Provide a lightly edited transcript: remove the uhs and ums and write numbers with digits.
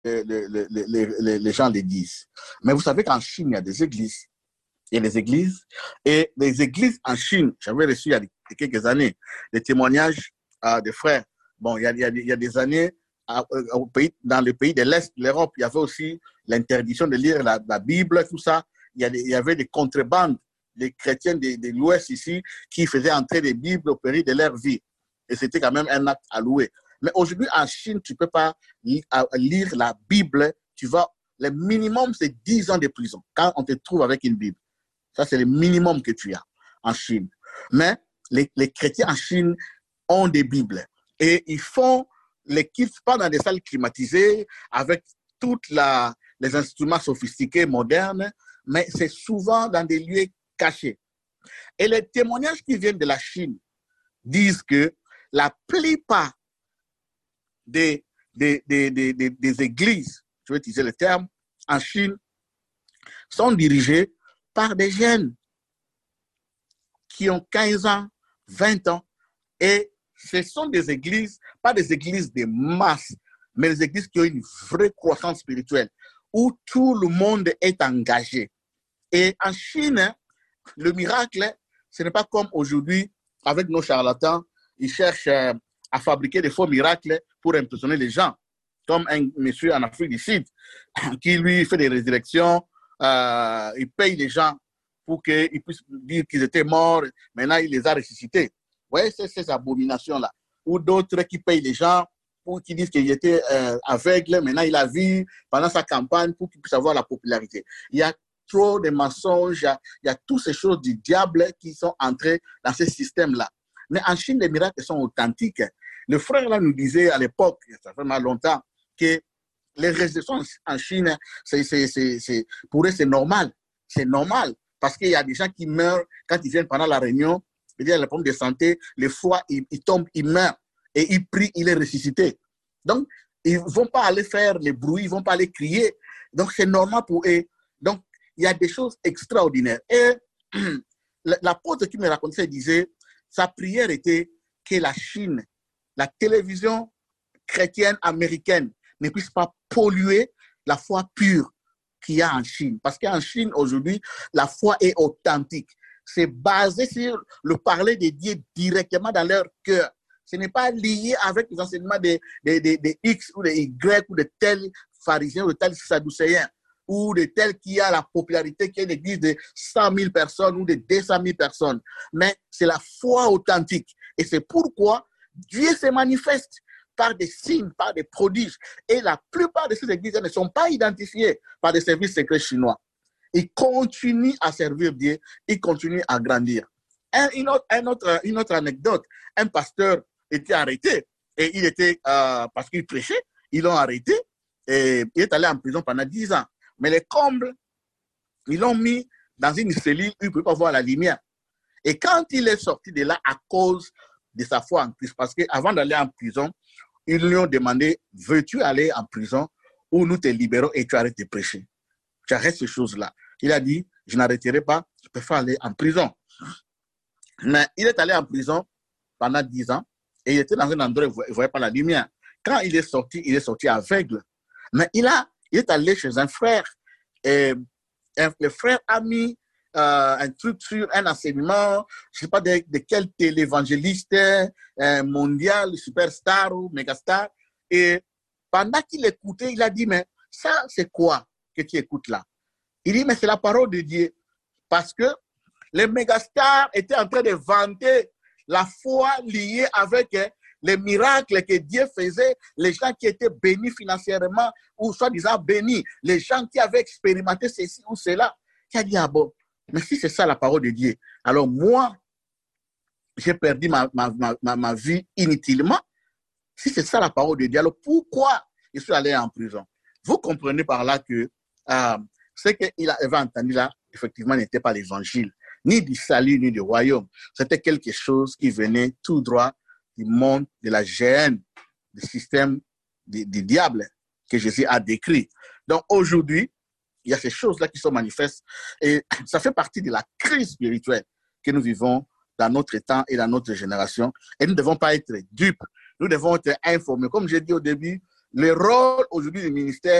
les gens le disent. Mais vous savez qu'en Chine, il y a des églises. Il y a des églises. Et les églises en Chine, j'avais reçu il y a quelques années des témoignages de frères. Bon, il y a des années, dans le pays de l'Est de l'Europe, il y avait aussi l'interdiction de lire la Bible, tout ça. Il y avait des contrebandes des chrétiens de l'Ouest ici qui faisaient entrer des Bibles au péril de leur vie. Et c'était quand même un acte à louer. Mais aujourd'hui, en Chine, tu ne peux pas lire la Bible. Le minimum, c'est 10 ans de prison quand on te trouve avec une Bible. Ça, c'est le minimum que tu as en Chine. Mais les chrétiens en Chine ont des Bibles. Et ils font les cultes pas dans des salles climatisées avec tous les instruments sophistiqués, modernes, mais c'est souvent dans des lieux cachés. Et les témoignages qui viennent de la Chine disent que la plupart des églises, je vais utiliser le terme, en Chine, sont dirigées par des jeunes qui ont 15 ans, 20 ans. Et ce sont des églises, pas des églises de masse, mais des églises qui ont une vraie croissance spirituelle, où tout le monde est engagé. Et en Chine, le miracle, ce n'est pas comme aujourd'hui, avec nos charlatans, ils cherchent à fabriquer des faux miracles pour impressionner les gens. Comme un monsieur en Afrique du Sud, qui lui fait des résurrections, il paye les gens pour qu'ils puissent dire qu'ils étaient morts, maintenant il les a ressuscités. Vous voyez, c'est ces abominations-là. Ou d'autres qui payent les gens pour qu'ils disent qu'il était aveugle, maintenant il a vu pendant sa campagne pour qu'il puisse avoir la popularité. Il y a trop de mensonges, il y a toutes ces choses du diable qui sont entrées dans ce système-là. Mais en Chine, les miracles sont authentiques. Le frère là nous disait à l'époque, ça fait mal longtemps, que les résurrections en Chine, pour eux, c'est normal. C'est normal. Parce qu'il y a des gens qui meurent quand ils viennent pendant la réunion. Il y a les problèmes de santé, le foie, il tombe, il meurt. Et il prie, il est ressuscité. Donc, ils ne vont pas aller faire les bruits, ils ne vont pas aller crier. Donc, c'est normal pour eux. Donc, il y a des choses extraordinaires. Et l'apôtre qui me racontait disait, sa prière était que la Chine, la télévision chrétienne américaine ne puisse pas polluer la foi pure qu'il y a en Chine. Parce qu'en Chine, aujourd'hui, la foi est authentique. C'est basé sur le parler de Dieu directement dans leur cœur. Ce n'est pas lié avec les enseignements des X ou des Y ou de tels pharisiens ou de tels sadducéens ou de tels qui a la popularité, qui est une église de 100 000 personnes ou de 200 000 personnes. Mais c'est la foi authentique. Et c'est pourquoi Dieu se manifeste par des signes, par des prodiges. Et la plupart de ces églises ne sont pas identifiées par des services secrets chinois. Ils continuent à servir Dieu, ils continuent à grandir. Une autre anecdote, un pasteur était arrêté et il était, parce qu'il prêchait, ils l'ont arrêté et il est allé en prison pendant 10 ans. Mais les combles, ils l'ont mis dans une cellule où il ne pouvait pas voir la lumière. Et quand il est sorti de là à cause de sa foi en Christ, parce qu'avant d'aller en prison, ils lui ont demandé, veux-tu aller en prison ou nous te libérons et tu arrêtes de prêcher? Tu arrêtes ces choses-là. Il a dit, je n'arrêterai pas, je préfère aller en prison. Mais il est allé en prison pendant 10 ans et il était dans un endroit où il ne voyait pas la lumière. Quand il est sorti aveugle. Mais il est allé chez un frère et le frère a mis un truc sur un enseignement, je ne sais pas de quel télévangéliste mondial, superstar ou mégastar. Et pendant qu'il écoutait, il a dit, mais ça, c'est quoi que tu écoutes là? Il dit, mais c'est la parole de Dieu. Parce que les mégastars étaient en train de vanter la foi liée avec les miracles que Dieu faisait, les gens qui étaient bénis financièrement ou soi-disant bénis, les gens qui avaient expérimenté ceci ou cela. Il a dit, ah bon, mais si c'est ça la parole de Dieu, alors moi, j'ai perdu ma vie inutilement. Si c'est ça la parole de Dieu, alors pourquoi je suis allé en prison? Vous comprenez par là que ce qu'il avait entendu là, effectivement, n'était pas l'évangile, ni du salut, ni du royaume. C'était quelque chose qui venait tout droit du monde de la gêne, du système du diable que Jésus a décrit. Donc aujourd'hui, il y a ces choses-là qui sont manifestes et ça fait partie de la crise spirituelle que nous vivons dans notre temps et dans notre génération. Et nous ne devons pas être dupes, nous devons être informés. Comme j'ai dit au début, Le rôle aujourd'hui du ministère